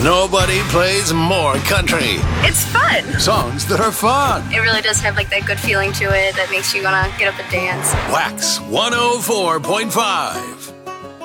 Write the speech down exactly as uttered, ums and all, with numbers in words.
Nobody plays more country. It's fun. Songs that are fun. It really does have like that good feeling to it that makes you want to get up and dance. Wax one oh four point five.